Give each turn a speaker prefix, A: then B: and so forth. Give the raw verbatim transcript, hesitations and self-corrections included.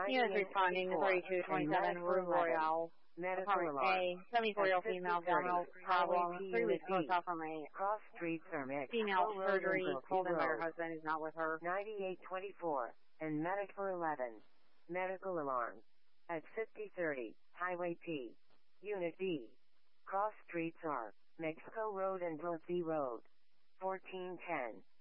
A: He is responding to thirty-two twenty-seven Rue Royale.
B: Medical
A: Apartment
B: alarm.
A: A, seventy-four-year-old female, abdominal problem, three weeks post-op from a
B: Cross streets are mixed.
A: female surgery, told in by her husband who's not with her.
B: ninety-eight twenty-four, and Medical eleven. Medical alarm. At fifty thirty, Highway P. Unit B. Cross streets are Mexico Road and Brooksea Road. fourteen ten.